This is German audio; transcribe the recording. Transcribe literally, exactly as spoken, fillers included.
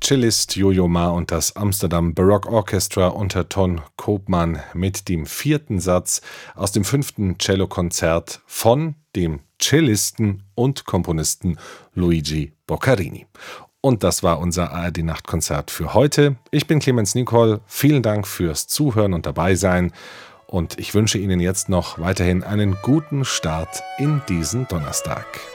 Cellist Jojo Ma und das Amsterdam Baroque Orchestra unter Ton Koopman mit dem vierten Satz aus dem fünften Cellokonzert von dem Cellisten und Komponisten Luigi Boccherini. Und das war unser A R D-Nachtkonzert für heute. Ich bin Clemens Nicol. Vielen Dank fürs Zuhören und dabei sein. Und ich wünsche Ihnen jetzt noch weiterhin einen guten Start in diesen Donnerstag.